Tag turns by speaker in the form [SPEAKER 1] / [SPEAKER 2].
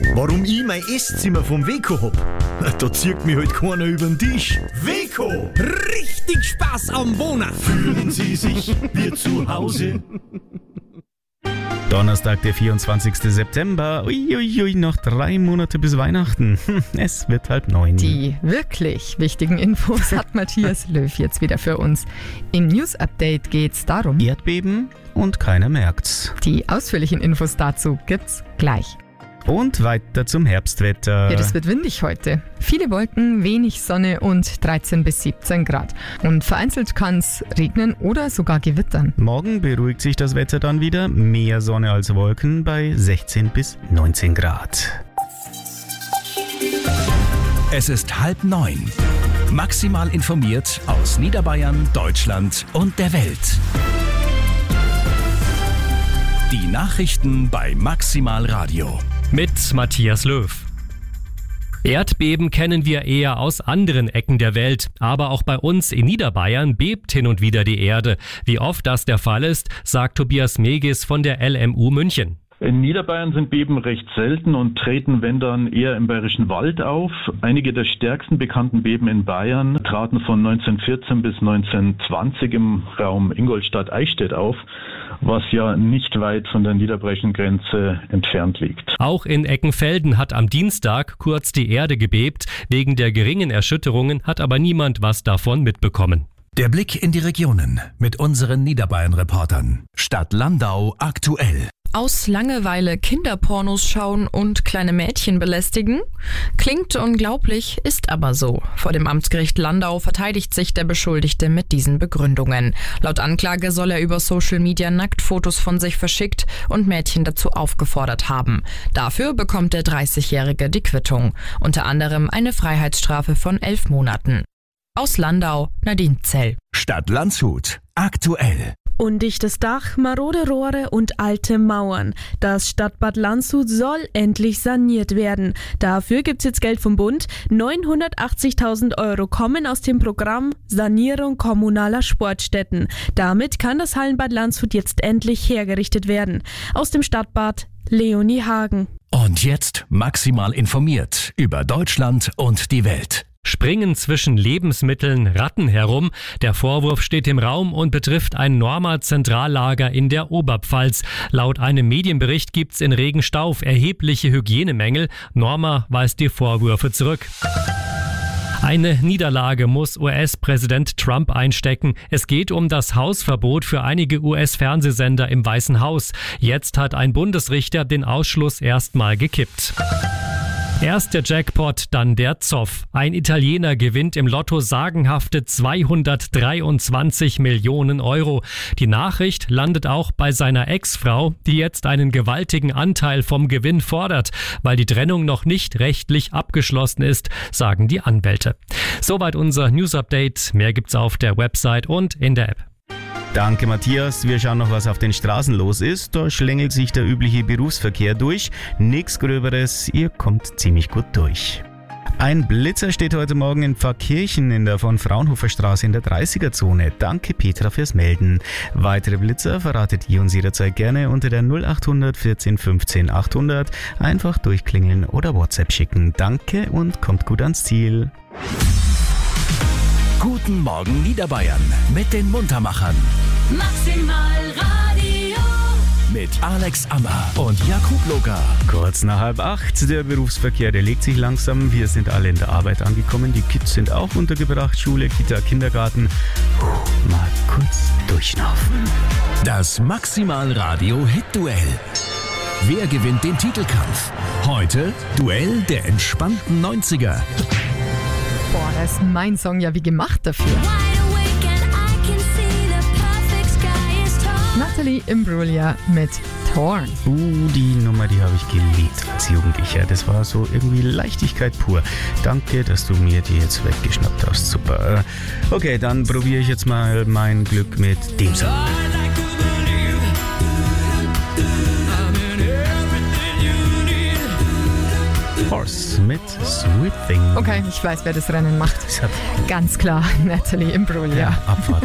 [SPEAKER 1] Warum ich mein Esszimmer vom Weco hab? Da zieht mich halt keiner über den Tisch. Weco!
[SPEAKER 2] Richtig Spaß am Wohnen.
[SPEAKER 1] Fühlen Sie sich wie zu Hause?
[SPEAKER 3] Donnerstag, der 24. September. Uiuiui, noch 3 Monate bis Weihnachten. Es wird 8:30.
[SPEAKER 4] Die wirklich wichtigen Infos hat Matthias Löw jetzt wieder für uns. Im News-Update geht's darum.
[SPEAKER 3] Erdbeben und keiner merkt's.
[SPEAKER 4] Die ausführlichen Infos dazu gibt's gleich.
[SPEAKER 3] Und weiter zum Herbstwetter.
[SPEAKER 4] Ja, das wird windig heute. Viele Wolken, wenig Sonne und 13 bis 17 Grad. Und vereinzelt kann's regnen oder sogar gewittern.
[SPEAKER 3] Morgen beruhigt sich das Wetter dann wieder. Mehr Sonne als Wolken bei 16 bis 19 Grad.
[SPEAKER 5] Es ist 8:30. Maximal informiert aus Niederbayern, Deutschland und der Welt. Die Nachrichten bei Maximal Radio.
[SPEAKER 6] Mit Matthias Löw. Erdbeben kennen wir eher aus anderen Ecken der Welt, aber auch bei uns in Niederbayern bebt hin und wieder die Erde. Wie oft das der Fall ist, sagt Tobias Megis von der LMU München.
[SPEAKER 7] In Niederbayern sind Beben recht selten und treten, wenn dann, eher im Bayerischen Wald auf. Einige der stärksten bekannten Beben in Bayern traten von 1914 bis 1920 im Raum Ingolstadt-Eichstätt auf, was ja nicht weit von der niederbayerischen Grenze entfernt liegt.
[SPEAKER 6] Auch in Eckenfelden hat am Dienstag kurz die Erde gebebt. Wegen der geringen Erschütterungen hat aber niemand was davon mitbekommen.
[SPEAKER 5] Der Blick in die Regionen mit unseren Niederbayern-Reportern. Stadt Landau aktuell.
[SPEAKER 8] Aus Langeweile Kinderpornos schauen und kleine Mädchen belästigen? Klingt unglaublich, ist aber so. Vor dem Amtsgericht Landau verteidigt sich der Beschuldigte mit diesen Begründungen. Laut Anklage soll er über Social Media Nacktfotos von sich verschickt und Mädchen dazu aufgefordert haben. Dafür bekommt der 30-Jährige die Quittung. Unter anderem eine Freiheitsstrafe von 11 Monaten. Aus Landau, Nadine Zell.
[SPEAKER 5] Stadt Landshut aktuell.
[SPEAKER 9] Undichtes Dach, marode Rohre und alte Mauern. Das Stadtbad Landshut soll endlich saniert werden. Dafür gibt's jetzt Geld vom Bund. 980.000 € kommen aus dem Programm Sanierung kommunaler Sportstätten. Damit kann das Hallenbad Landshut jetzt endlich hergerichtet werden. Aus dem Stadtbad Leonie Hagen.
[SPEAKER 5] Und jetzt maximal informiert über Deutschland und die Welt.
[SPEAKER 6] Springen zwischen Lebensmitteln Ratten herum. Der Vorwurf steht im Raum und betrifft ein Norma-Zentrallager in der Oberpfalz. Laut einem Medienbericht gibt's in Regenstauf erhebliche Hygienemängel. Norma weist die Vorwürfe zurück. Eine Niederlage muss US-Präsident Trump einstecken. Es geht um das Hausverbot für einige US-Fernsehsender im Weißen Haus. Jetzt hat ein Bundesrichter den Ausschluss erstmal gekippt. Erst der Jackpot, dann der Zoff. Ein Italiener gewinnt im Lotto sagenhafte 223 Millionen €. Die Nachricht landet auch bei seiner Ex-Frau, die jetzt einen gewaltigen Anteil vom Gewinn fordert, weil die Trennung noch nicht rechtlich abgeschlossen ist, sagen die Anwälte. Soweit unser News-Update. Mehr gibt's auf der Website und in der App.
[SPEAKER 3] Danke Matthias, wir schauen noch, was auf den Straßen los ist. Da schlängelt sich der übliche Berufsverkehr durch. Nichts Gröberes, ihr kommt ziemlich gut durch. Ein Blitzer steht heute Morgen in Pfarrkirchen in der von Fraunhofer Straße in der 30er-Zone. Danke Petra fürs Melden. Weitere Blitzer verratet ihr uns jederzeit gerne unter der 0800 14 15 800. Einfach durchklingeln oder WhatsApp schicken. Danke und kommt gut ans Ziel.
[SPEAKER 5] Guten Morgen Niederbayern mit den Muntermachern.
[SPEAKER 10] Maximal Radio.
[SPEAKER 5] Mit Alex Ammer und Jakub Loga.
[SPEAKER 3] Kurz nach 7:30. Der Berufsverkehr, der legt sich langsam. Wir sind alle in der Arbeit angekommen. Die Kids sind auch untergebracht. Schule, Kita, Kindergarten. Mal kurz durchschnaufen.
[SPEAKER 5] Das Maximal Radio Hit-Duell. Wer gewinnt den Titelkampf? Heute Duell der entspannten 90er.
[SPEAKER 4] Boah, das ist mein Song ja wie gemacht dafür. Natalie Imbruglia mit Torn.
[SPEAKER 3] Die Nummer, die habe ich geliebt als Jugendlicher. Das war so irgendwie Leichtigkeit pur. Danke, dass du mir die jetzt weggeschnappt hast. Super. Okay, dann probiere ich jetzt mal mein Glück mit dem Song. Horse mit Sweet Thing.
[SPEAKER 4] Okay, ich weiß, wer das Rennen macht. Ganz klar, Natalie Imbruglia.
[SPEAKER 3] Ja, Abfahrt.